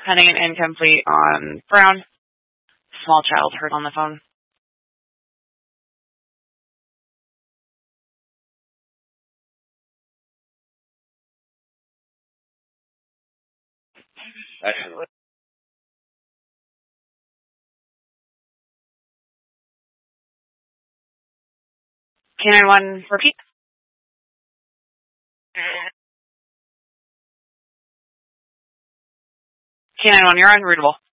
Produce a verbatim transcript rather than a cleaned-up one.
Pending an incomplete on Brown. Small child heard on the phone. Canine one, repeat. Canine one, you're unrootable.